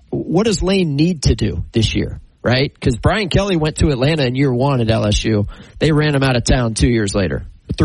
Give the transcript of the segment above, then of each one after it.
what does Lane need to do this year, right? Because Brian Kelly went to Atlanta in year 1 at LSU. They ran him out of town 3 years later.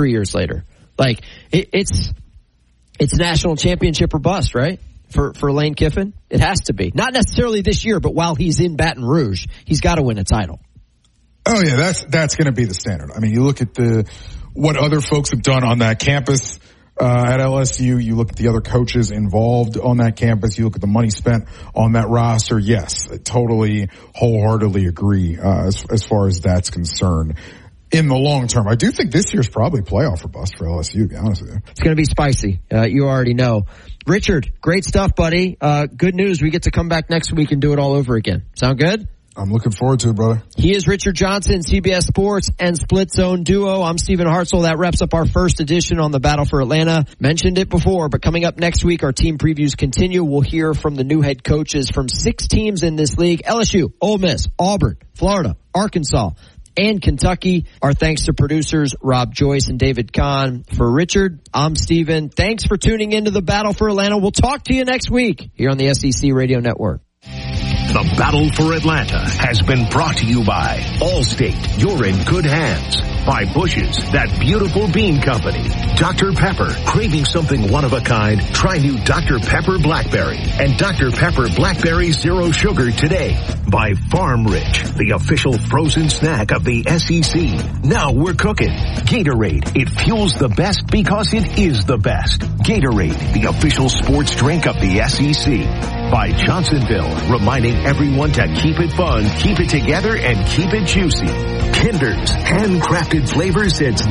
Like, it's national championship or bust, right? For Lane Kiffin? It has to be. Not necessarily this year, but while he's in Baton Rouge, he's got to win a title. Oh, yeah, that's going to be the standard. I mean, you look at what other folks have done on that campus at LSU. You look at the other coaches involved on that campus. You look at the money spent on that roster. Yes, I totally, wholeheartedly agree as far as that's concerned. In the long term, I do think this year's probably playoff or bust for LSU, to be honest with you. It's going to be spicy. You already know. Richard, great stuff, buddy. Good news. We get to come back next week and do it all over again. Sound good? I'm looking forward to it, brother. He is Richard Johnson, CBS Sports and Split Zone Duo. I'm Stephen Hartzell. That wraps up our first edition on the Battle for Atlanta. Mentioned it before, but coming up next week, our team previews continue. We'll hear from the new head coaches from 6 teams in this league: LSU, Ole Miss, Auburn, Florida, Arkansas, and Kentucky. Our thanks to producers Rob Joyce and David Kahn. For Richard, I'm Stephen. Thanks for tuning into the Battle for Atlanta. We'll talk to you next week here on the SEC Radio Network. The Battle for Atlanta has been brought to you by Allstate. You're in good hands. By Bush's, that beautiful bean company. Dr. Pepper, craving something one of a kind? Try new Dr. Pepper Blackberry and Dr. Pepper Blackberry Zero Sugar today. By Farm Rich, the official frozen snack of the SEC. Now we're cooking. Gatorade, it fuels the best because it is the best. Gatorade, the official sports drink of the SEC. By Johnsonville, reminding everyone to keep it fun, keep it together, and keep it juicy. Kinder's, handcrafted flavors since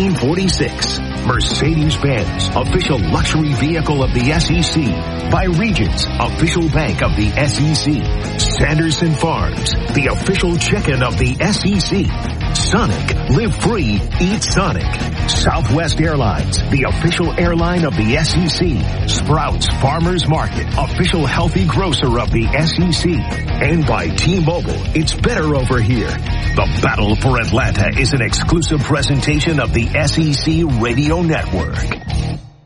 1946. Mercedes-Benz, official luxury vehicle of the SEC. By Regions, official bank of the SEC. Sanderson Farms, the official chicken of the SEC. Sonic, live free, eat Sonic. Southwest Airlines, the official airline of the SEC. Sprouts Farmers Market, official healthy grocer of the SEC. And by T-Mobile, it's better over here. The Battle for Atlanta is an exclusive presentation of the SEC Radio Network.